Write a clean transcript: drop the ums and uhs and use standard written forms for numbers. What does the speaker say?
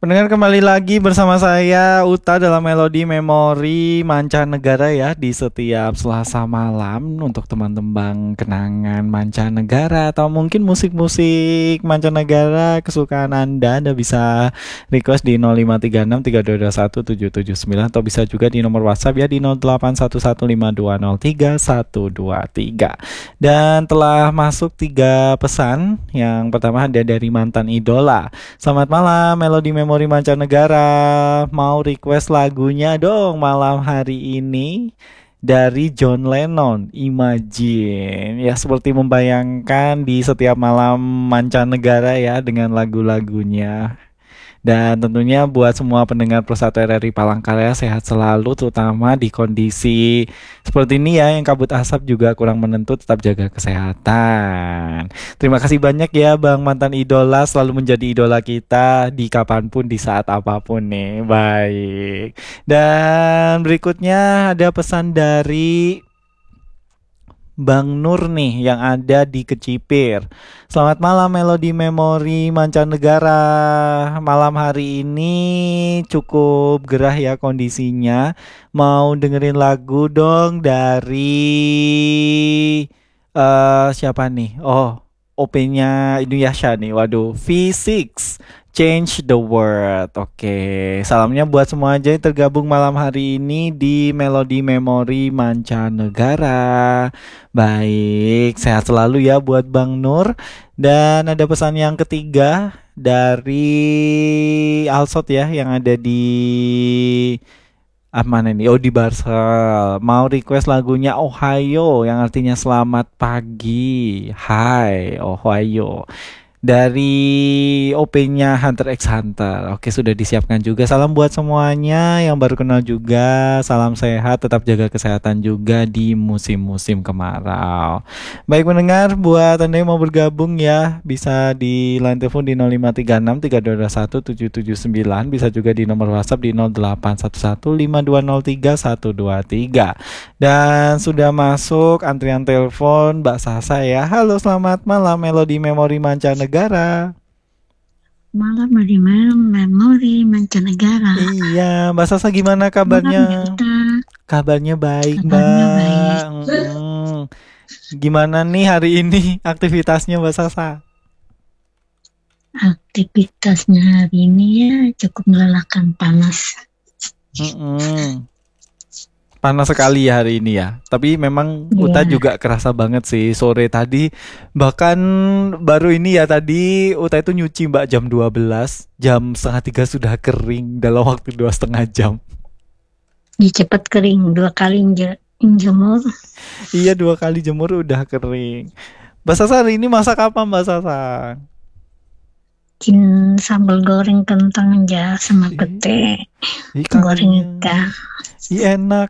Pendengar kembali lagi bersama saya Uta dalam Melodi Memori Mancanegara ya di setiap Selasa malam untuk teman-teman kenangan mancanegara atau mungkin musik-musik mancanegara kesukaan Anda bisa request di 0536 3221 779 atau bisa juga di nomor WhatsApp ya di 08115203 123. Dan telah masuk 3 pesan. Yang pertama ada dari mantan idola. Selamat malam, Melodi Memori Mancanegara. Mau request lagunya dong malam hari ini dari John Lennon, Imagine. Ya, seperti membayangkan di setiap malam mancanegara ya dengan lagu-lagunya. Dan tentunya buat semua pendengar Persatu RRI Palangkaraya sehat selalu terutama di kondisi seperti ini ya yang kabut asap juga kurang menentu, tetap jaga kesehatan. Terima kasih banyak ya Bang mantan idola, selalu menjadi idola kita di kapanpun di saat apapun nih. Baik. Dan berikutnya ada pesan dari Bang Nur nih yang ada di Kecipir. Selamat malam Melodi Memori Mancanegara. Malam hari ini cukup gerah ya kondisinya. Mau dengerin lagu dong dari siapa nih? Oh, OP-nya Inuyasha nih. Waduh, V6 Change the World. Oke, salamnya buat semua aja yang tergabung malam hari ini di Melodi Memori Mancanegara. Baik, sehat selalu ya buat Bang Nur. Dan ada pesan yang ketiga dari Alsot ya yang ada di mana nih? Oh di Barsel. Mau request lagunya Ohio yang artinya selamat pagi. Hai Ohio. Dari OP-nya Hunter x Hunter. Oke, sudah disiapkan juga. Salam buat semuanya yang baru kenal juga. Salam sehat, tetap jaga kesehatan juga di musim-musim kemarau. Baik pendengar, buat Anda yang mau bergabung ya, bisa di line telepon di 0536 3221 779, bisa juga di nomor WhatsApp di 0811 5203 123. Dan sudah masuk antrian telepon Mbak Sasa ya. Halo, selamat malam Melodi Memori Mancanegara. Malam dari memori mancanegara. Iya, Mbak Sasa gimana Malam ya kabarnya? kita. Kabarnya baik, Kabarnya Mbak. baik. Gimana nih hari ini aktivitasnya Mbak Sasa? Aktivitasnya hari ini ya cukup melelahkan, panas. Mm-mm. Panas sekali ya hari ini ya. Tapi memang Uta Ya, juga kerasa banget sih sore tadi. Bahkan baru ini ya tadi Uta itu nyuci Mbak jam 12. Jam setengah 3 sudah kering dalam waktu 2,5 jam. cepat kering 2 kali jemur. Iya 2 kali jemur udah kering. Mbak Sasa hari ini masak apa Mbak Sasa? Sambal goreng kentang aja sama Ih, pete. ih Goreng kangennya. ikan. Ih enak.